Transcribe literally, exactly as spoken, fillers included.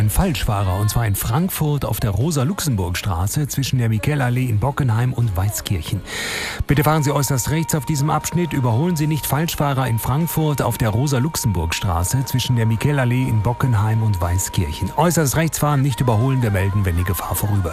einem Falschfahrer, und zwar in Frankfurt auf der Rosa-Luxemburg-Straße zwischen der Michelallee in Bockenheim und Weißkirchen. Bitte fahren Sie äußerst rechts auf diesem Abschnitt. Überholen Sie nicht Falschfahrer in Frankfurt auf der Rosa-Luxemburg-Straße zwischen der Michelallee in Bockenheim und Weißkirchen. Äußerst rechts fahren, nicht überholen, wir melden, wenn die Gefahr vorüber ist.